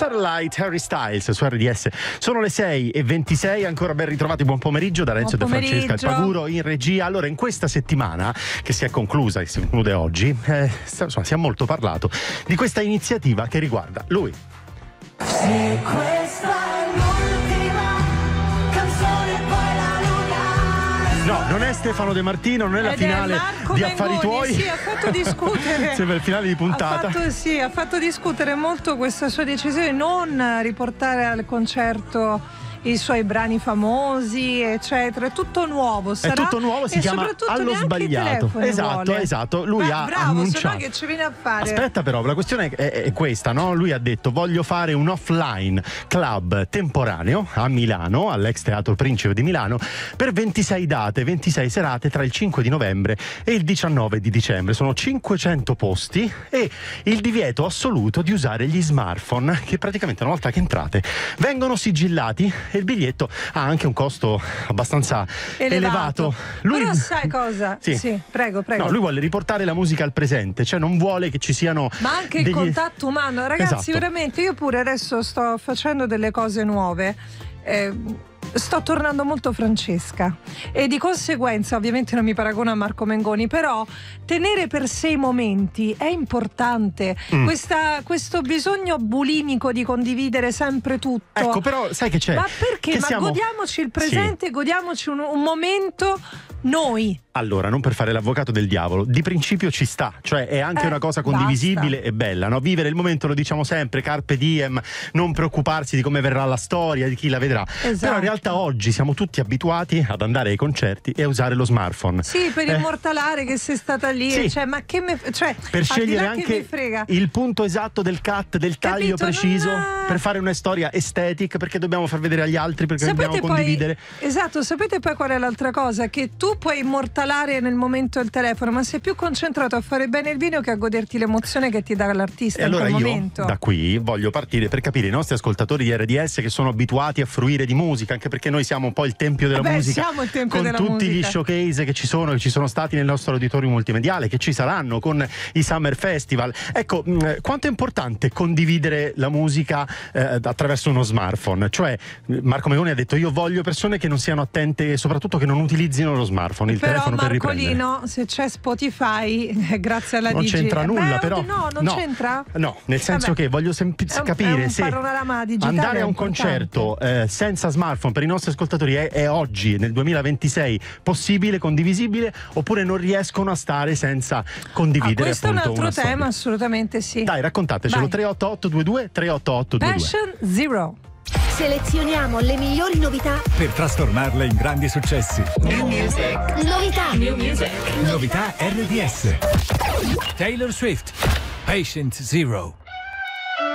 Satellite, Harry Styles su RDS. Sono le 6:26, ancora ben ritrovati, buon pomeriggio da Renzo De Francesca, il Paguro in regia. Allora, in questa settimana che si è conclusa e si conclude oggi, insomma, si è molto parlato di questa iniziativa che riguarda lui. Se questa è l'ultima canzone, poi la luna. No, non è Stefano De Martino, non è la finale di Affari Tuoi. Sì, ha fatto discutere. Sembra il finale di puntata. Ha fatto discutere molto questa sua decisione di non riportare al concerto i suoi brani famosi, eccetera. È tutto nuovo, sarà. È tutto nuovo, si chiama Allo Sbagliato. Esatto. Lui ha bravo, annunciato. se no che ci viene a fare? Aspetta, però, la questione è questa, no? Lui ha detto: voglio fare un offline club temporaneo a Milano, all'ex Teatro Principe di Milano, per 26 date, 26 serate tra il 5 di novembre e il 19 di dicembre. Sono 500 posti e il divieto assoluto di usare gli smartphone, che praticamente una volta che entrate vengono sigillati. E il biglietto ha anche un costo abbastanza elevato. Però sai cosa? Sì, prego. No, lui vuole riportare la musica al presente, cioè non vuole che ci siano. Ma anche il contatto umano. Ragazzi, esatto. Veramente, io pure adesso sto facendo delle cose nuove. Sto tornando molto Francesca e di conseguenza ovviamente non mi paragono a Marco Mengoni, però tenere per sé i momenti è importante. Questo bisogno bulimico di condividere sempre tutto. Ecco, però sai che c'è? Ma perché? Ma godiamoci il presente, sì. Godiamoci un momento noi. Allora, non per fare l'avvocato del diavolo, di principio ci sta, cioè è anche una cosa condivisibile e bella, no? Vivere il momento, lo diciamo sempre, carpe diem, non preoccuparsi di come verrà la storia, di chi la vedrà. Esatto. Però in realtà oggi siamo tutti abituati ad andare ai concerti e a usare lo smartphone. Sì, per immortalare che sei stata lì, sì. Cioè, ma che per scegliere anche il punto esatto del cut, del taglio preciso, per fare una storia estetica, perché dobbiamo far vedere agli altri, perché dobbiamo condividere. Esatto, sapete poi qual è l'altra cosa? Che tu puoi immortalare nel momento il telefono, ma sei più concentrato a fare bene il video che a goderti l'emozione che ti dà l'artista e in allora quel io momento. Da qui voglio partire per capire i nostri ascoltatori di RDS che sono abituati a fruire di musica, anche perché noi siamo un po' il tempio della musica, siamo il tempio con della tutti musica. Gli showcase che ci sono stati nel nostro auditorium multimediale, che ci saranno con i Summer Festival. Ecco, quanto è importante condividere la musica attraverso uno smartphone. Cioè, Marco Mengoni ha detto: io voglio persone che non siano attente e soprattutto che non utilizzino lo smartphone, il telefono per riprendere. Marcolino, se c'è Spotify, grazie alla non Digi. c'entra nulla, però. Non c'entra? No, nel senso che voglio capire se andare a un concerto senza smartphone per i nostri ascoltatori è oggi, nel 2026, possibile, condivisibile, oppure non riescono a stare senza condividere. Questo appunto, è un altro tema, storia. Assolutamente sì. Dai, raccontatecelo. 38822 38822. Passion Zero. Selezioniamo le migliori novità per trasformarle in grandi successi. New music. Novità. New music. Novità RDS. Taylor Swift. Patient Zero.